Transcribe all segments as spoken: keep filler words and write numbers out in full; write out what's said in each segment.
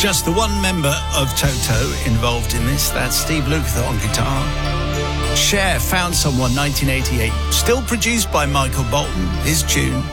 Just the one member of Toto involved in this. That's Steve Lukather on guitar. Cher, Found Someone, nineteen eighty-eight. Still produced by Michael Bolton. His tune.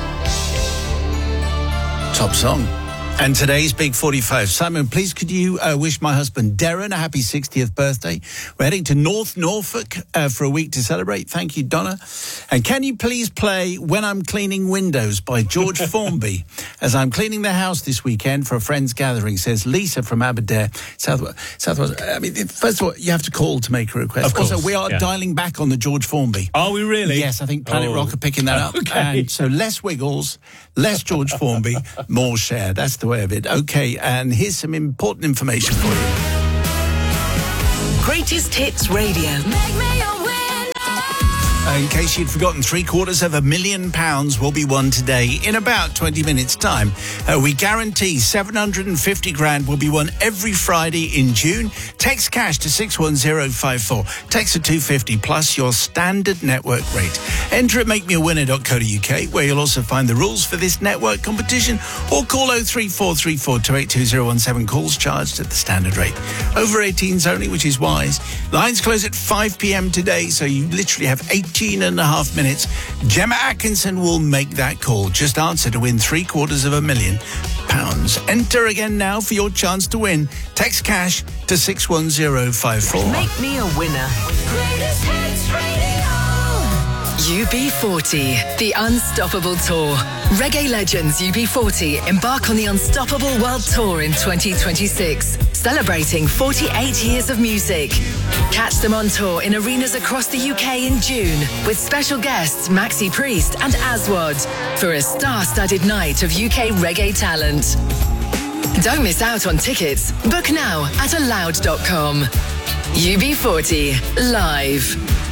Top song. And today's Big forty-five. Simon, please could you uh, wish my husband Darren a happy sixtieth birthday? We're heading to North Norfolk uh, for a week to celebrate. Thank you, Donna. And can you please play When I'm Cleaning Windows by George Formby? As I'm cleaning the house this weekend for a friend's gathering, says Lisa from Aberdare, South Southwest. I mean, first of all, you have to call to make a request. Of course, also, we are yeah. dialing back on the George Formby. Are we really? Yes, I think Planet oh. Rock are picking that up. Okay. And so less Wiggles, less George Formby, more Cher. That's the way of it. Okay, and here's some important information for you. Greatest Hits Radio. Make me a winner. In case you'd forgotten, three quarters of a million pounds will be won today in about twenty minutes' time. Uh, we guarantee seven hundred fifty grand will be won every Friday in June. Text cash to six one zero five four. Text to two fifty plus your standard network rate. Enter at make me a winner dot co dot uk, where you'll also find the rules for this network competition, or call oh three four three four two eight two zero one seven. Calls charged at the standard rate. Over eighteens only, which is wise. Lines close at five p.m. today, so you literally have eighteen and a half minutes. Gemma Atkinson will make that call. Just answer to win three quarters of a million pounds. Enter again now for your chance to win. Text cash to six one zero five four. Make me a winner. Greatest Hits Radio. U B forty, the Unstoppable Tour. Reggae legends U B forty embark on the Unstoppable World Tour in twenty twenty-six, celebrating forty-eight years of music. Catch them on tour in arenas across the U K in June, with special guests Maxi Priest and Aswad, for a star-studded night of U K reggae talent. Don't miss out on tickets. Book now at aloud dot com. U B forty, live.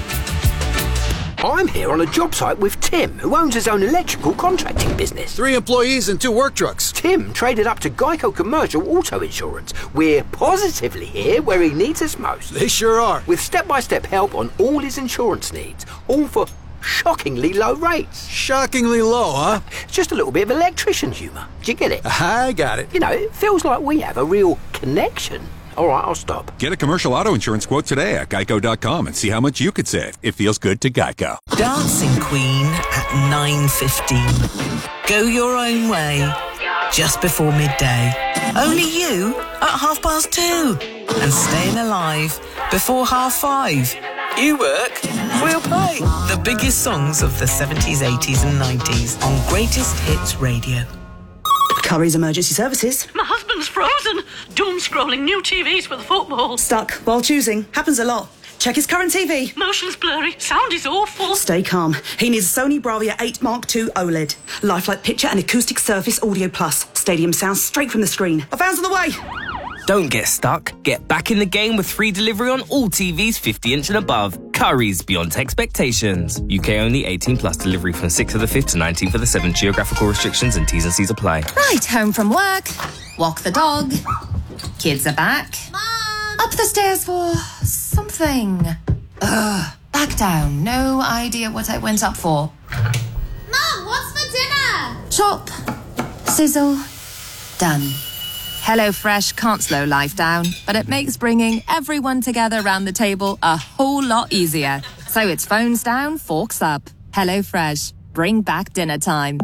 I'm here on a job site with Tim, who owns his own electrical contracting business. Three employees and two work trucks. Tim traded up to Geico Commercial Auto Insurance. We're positively here where he needs us most. They sure are. With step-by-step help on all his insurance needs, all for shockingly low rates. Shockingly low, huh? Just a little bit of electrician humour. Do you get it? I got it. You know, it feels like we have a real connection. All right, I'll stop. Get a commercial auto insurance quote today at geico dot com and see how much you could save. It feels good to Geico. Dancing Queen at nine fifteen. Go your own way. Just before midday. Only you at half past two. And staying alive before half five. You work, we'll play. The biggest songs of the seventies, eighties and nineties on Greatest Hits Radio. Curry's Emergency Services. My husband's frozen. Doom scrolling new T Vs for the football. Stuck while choosing. Happens a lot. Check his current T V. Motion's blurry. Sound is awful. Stay calm. He needs a Sony Bravia eight Mark two OLED. Lifelike picture and acoustic surface audio plus. Stadium sound straight from the screen. A van's on the way. Don't get stuck. Get back in the game with free delivery on all T Vs fifty inch and above. Curry's beyond expectations. U K only, eighteen plus. Delivery from sixth of the fifth to nineteenth of the seventh. Geographical restrictions and T's and C's apply. Right, home from work. Walk the dog. Kids are back. Mom! Up the stairs for something. Ugh. Back down. No idea what I went up for. Mom, what's for dinner? Chop. Sizzle. Done. HelloFresh can't slow life down, but it makes bringing everyone together around the table a whole lot easier. So it's phones down, forks up. HelloFresh. Bring back dinner time.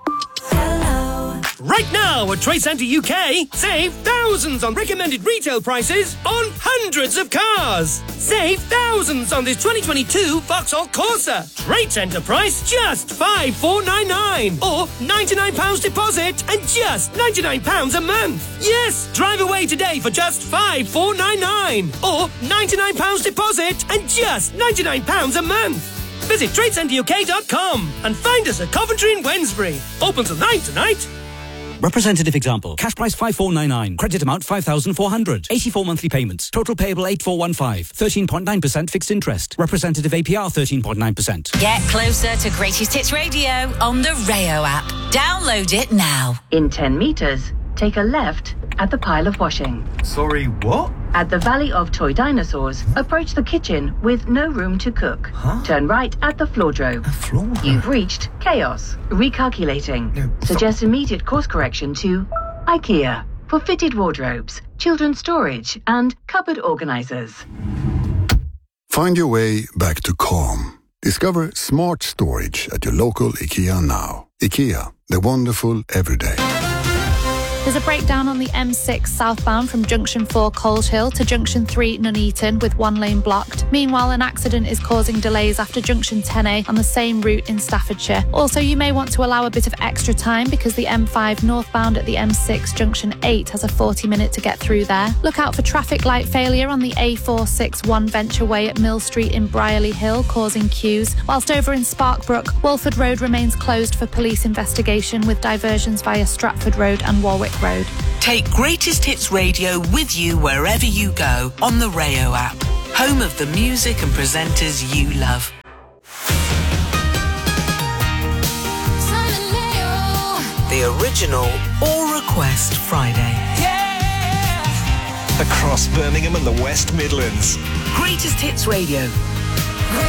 Right now at Trade Centre U K, save thousands on recommended retail prices on hundreds of cars. Save thousands on this twenty twenty-two Vauxhall Corsa. Trade Centre price just five thousand four hundred ninety-nine pounds or ninety-nine pounds deposit and just ninety-nine pounds a month. Yes, drive away today for just five thousand four hundred ninety-nine pounds or ninety-nine pounds deposit and just ninety-nine pounds a month. Visit trade centre U K dot com and find us at Coventry and Wednesbury. Open till nine tonight. Representative example. Cash price five thousand four hundred ninety-nine. Credit amount five thousand four hundred. eighty-four monthly payments. Total payable eight thousand four hundred fifteen. thirteen point nine percent fixed interest. Representative A P R thirteen point nine percent. Get closer to Greatest Hits Radio on the Rayo app. Download it now. In ten metres, take a left at the pile of washing. Sorry, what? At the Valley of Toy Dinosaurs, approach the kitchen with no room to cook. Huh? Turn right at the floordrome. A floordrome? You've reached chaos. Recalculating. No, Suggest immediate course correction to IKEA. for fitted wardrobes, children's storage and cupboard organisers. Find your way back to calm. Discover smart storage at your local IKEA now. IKEA, the wonderful everyday. There's a breakdown on the M six southbound from Junction four Coleshill to Junction three Nuneaton with one lane blocked. Meanwhile, an accident is causing delays after Junction ten A on the same route in Staffordshire. Also, you may want to allow a bit of extra time because the M five northbound at the M six Junction eight has a forty minute to get through there. Look out for traffic light failure on the A four sixty-one Venture Way at Mill Street in Brierley Hill, causing queues. Whilst over in Sparkbrook, Walford Road remains closed for police investigation with diversions via Stratford Road and Warwick Road. Take Greatest Hits Radio with you wherever you go on the Rayo app, home of the music and presenters you love. The original All Request Friday. Across Birmingham and the West Midlands. Greatest Hits Radio,